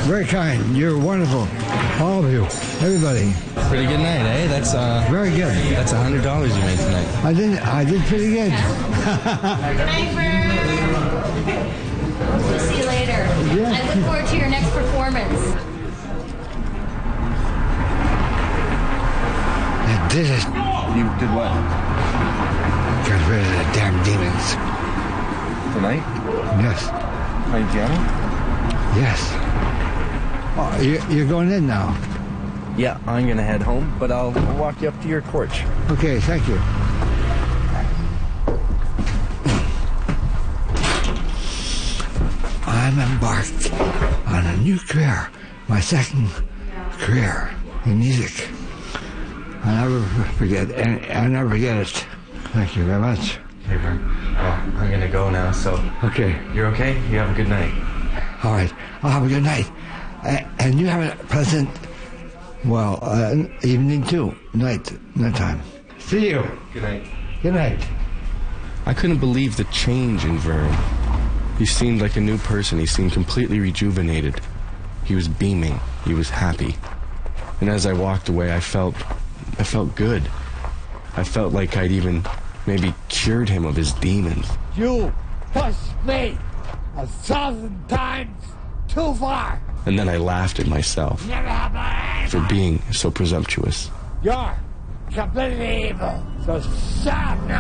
Very kind. You're wonderful. All of you. Everybody. Pretty good night, eh? That's very good. That's $100 you made tonight. I did pretty good. Good night, Vern. We'll see you later. Yeah. I look forward to your next performance. I did it. You did what? Got rid of the damn demons. Tonight? Yes. Playing piano? Yes. Oh, you're going in now? Yeah, I'm gonna head home, but I'll walk you up to your porch. Okay, thank you. I'm embarked on a new career, my second career in music. I'll never forget it. Thank you very much. Hey, Vern. Well, I'm gonna go now, so... Okay. You're okay? You have a good night. All right. I'll have a good night. And you have a pleasant, evening too. Night time. See you. Good night. Good night. I couldn't believe the change in Vern. He seemed like a new person. He seemed completely rejuvenated. He was beaming. He was happy. And as I walked away, I felt good. I felt like I'd even maybe cured him of his demons. You pushed me 1,000 times too far. And then I laughed at myself for being so presumptuous. You're completely evil. So shut up now.